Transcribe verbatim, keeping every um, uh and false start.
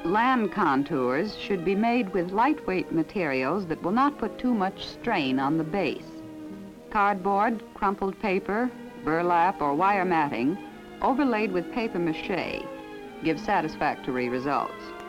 Land contours should be made with lightweight materials that will not put too much strain on the base. Cardboard, crumpled paper, burlap, or wire matting overlaid with paper mache give satisfactory results.